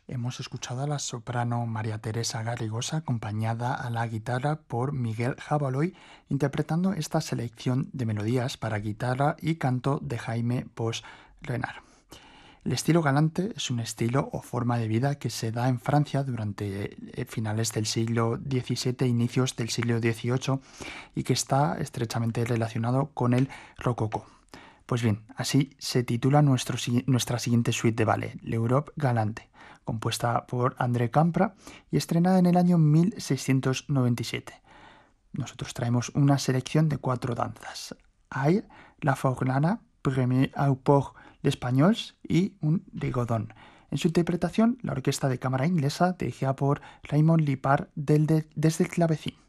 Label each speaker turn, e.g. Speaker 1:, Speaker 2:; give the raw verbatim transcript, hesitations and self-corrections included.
Speaker 1: Hemos escuchado a la soprano María Teresa Garrigosa acompañada a la guitarra por Miguel Jabaloy interpretando esta selección de melodías para guitarra y canto de Jaime Bosch Renard. El estilo galante es un estilo o forma de vida que se da en Francia durante finales del siglo diecisiete e inicios del siglo dieciocho y que está estrechamente relacionado con el rococó. Pues bien, así se titula nuestro, nuestra siguiente suite de ballet, l'Europe Galante, compuesta por André Campra y estrenada en el año mil seiscientos noventa y siete. Nosotros traemos una selección de cuatro danzas. Hay la Forlana, Premier au Port d'Espagnols y un rigodón. En su interpretación, la orquesta de cámara inglesa, dirigida por Raymond Lippard del de, desde el clavecín.